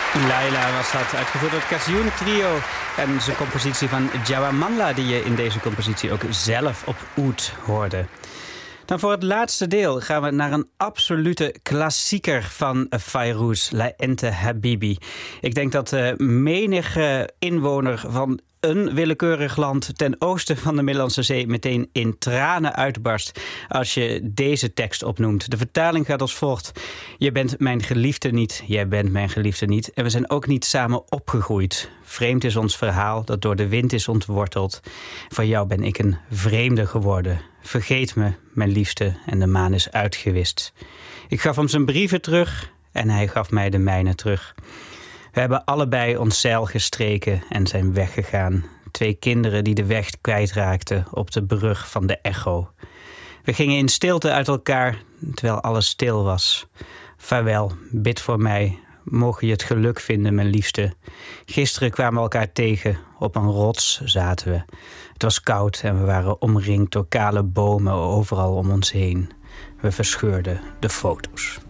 Laila was dat, uitgevoerd door het Cassioen Trio. En zijn compositie van Jawa Manla, die je in deze compositie ook zelf op oud hoorde. Dan voor het laatste deel gaan we naar een absolute klassieker van Fairuz, La Ente Habibi. Ik denk dat menige inwoner van een willekeurig land ten oosten van de Middellandse Zee meteen in tranen uitbarst als je deze tekst opnoemt. De vertaling gaat als volgt. Je bent mijn geliefde niet, jij bent mijn geliefde niet. En we zijn ook niet samen opgegroeid. Vreemd is ons verhaal dat door de wind is ontworteld. Van jou ben ik een vreemde geworden. Vergeet me, mijn liefste, en de maan is uitgewist. Ik gaf hem zijn brieven terug en hij gaf mij de mijne terug. We hebben allebei ons zeil gestreken en zijn weggegaan. 2 kinderen die de weg kwijtraakten op de brug van de echo. We gingen in stilte uit elkaar, terwijl alles stil was. Vaarwel, bid voor mij, mogen je het geluk vinden, mijn liefste. Gisteren kwamen we elkaar tegen, op een rots zaten we. Het was koud en we waren omringd door kale bomen overal om ons heen. We verscheurden de foto's.